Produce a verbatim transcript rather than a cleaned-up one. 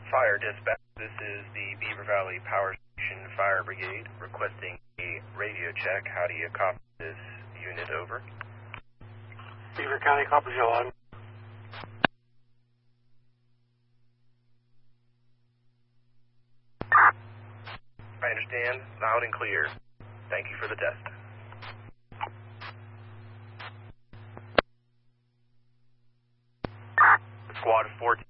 Fire dispatch, this is the Beaver Valley Power Station Fire Brigade requesting a radio check. How do you copy this unit? Over. Beaver County, copy you on. I understand. Loud and clear. Thank you for the test. Squad fourteen.